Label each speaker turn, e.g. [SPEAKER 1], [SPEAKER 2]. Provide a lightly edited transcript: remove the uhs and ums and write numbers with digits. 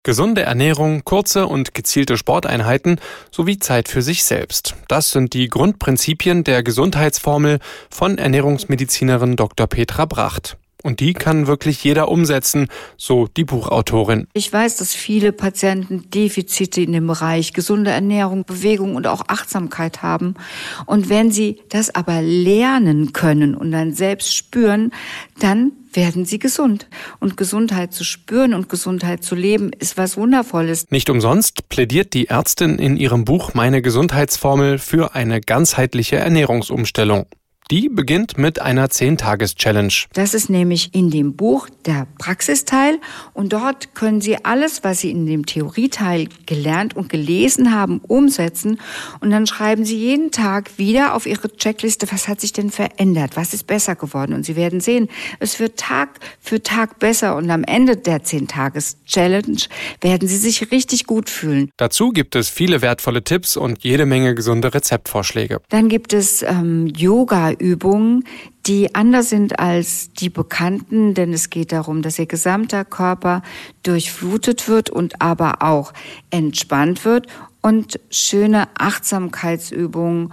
[SPEAKER 1] Gesunde Ernährung, kurze und gezielte Sporteinheiten sowie Zeit für sich selbst. Das sind die Grundprinzipien der Gesundheitsformel von Ernährungsmedizinerin Dr. Petra Bracht. Und die kann wirklich jeder umsetzen, so die Buchautorin.
[SPEAKER 2] Ich weiß, dass viele Patienten Defizite in dem Bereich gesunde Ernährung, Bewegung und auch Achtsamkeit haben. Und wenn sie das aber lernen können und dann selbst spüren, dann werden sie gesund. Und Gesundheit zu spüren und Gesundheit zu leben ist was Wundervolles.
[SPEAKER 1] Nicht umsonst plädiert die Ärztin in ihrem Buch Meine Gesundheitsformel für eine ganzheitliche Ernährungsumstellung. Die beginnt mit einer 10-Tages-Challenge.
[SPEAKER 2] Das ist nämlich in dem Buch der Praxisteil und dort können Sie alles, was Sie in dem Theorieteil gelernt und gelesen haben, umsetzen und dann schreiben Sie jeden Tag wieder auf Ihre Checkliste, was hat sich denn verändert, was ist besser geworden und Sie werden sehen, es wird Tag für Tag besser und am Ende der 10-Tages-Challenge werden Sie sich richtig gut fühlen.
[SPEAKER 1] Dazu gibt es viele wertvolle Tipps und jede Menge gesunde Rezeptvorschläge.
[SPEAKER 2] Dann gibt es Yoga-Übungen, die anders sind als die bekannten, denn es geht darum, dass Ihr gesamter Körper durchflutet wird und aber auch entspannt wird und schöne Achtsamkeitsübungen